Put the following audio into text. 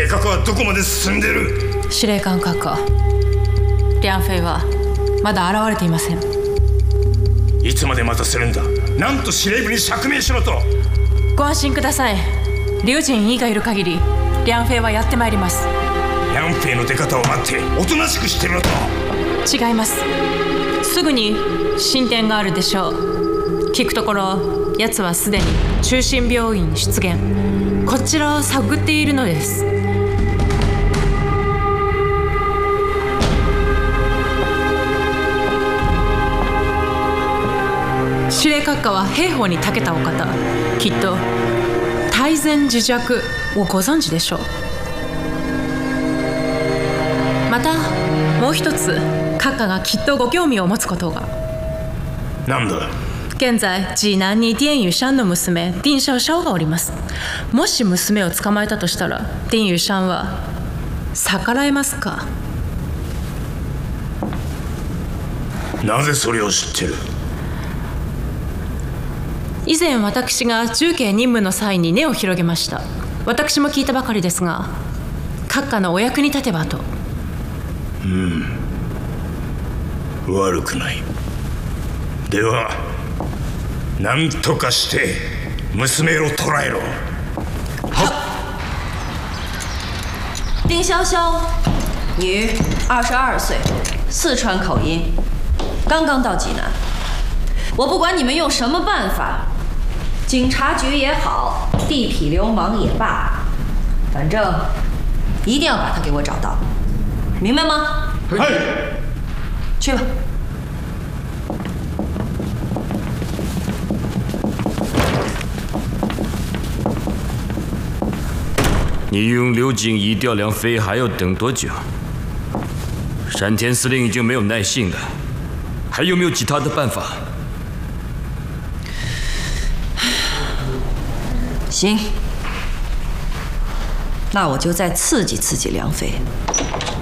計画はどこまで進んでる？ 司令官閣下、梁飞はまだ現れていません。 いつまで待たせるんだ。なんと司令部に釈明しろと。 ご安心ください。劉仁義がいる限り梁飛はやってまいります。 梁飛の出方を待っておとなしくしてろと。 違います。すぐに進展があるでしょう。聞くところ奴はすでに中心病院に出現。こちらを探っているのです。司令閣下は兵法に長けたお方。きっと泰然自若をご存知でしょう。またもう一つ閣下がきっとご興味を持つことが。 なんだ？ 現在济南に丁玉山の娘丁小小がおります。もし娘を捕まえたとしたら丁玉山は逆らえますか？ なぜそれを知ってる？ 以前私が重慶任務の際に根を広げました。私も聞いたばかりですが、閣下のお役に立てばと。 悪くない。では何とかして娘を捕らえろ。 丁潇潇，女，22岁，四川口音，刚刚到济南。我不管你们用什么办法，警察局也好，地痞流氓也罢，反正一定要把他给我找到，明白吗？去吧。 你用刘景怡调梁飞还要等多久？山田司令已经没有耐性了，还有没有其他的办法？ 行，那我就再刺激刺激梁飞。